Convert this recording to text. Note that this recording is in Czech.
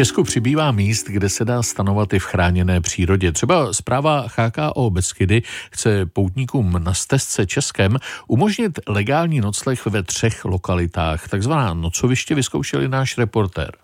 Česku přibývá míst, kde se dá stanovat i v chráněné přírodě. Třeba správa HKO Beskydy chce poutníkům na stezce Českém umožnit legální nocleh ve 3 lokalitách. Takzvaná nocoviště vyzkoušeli náš reportér.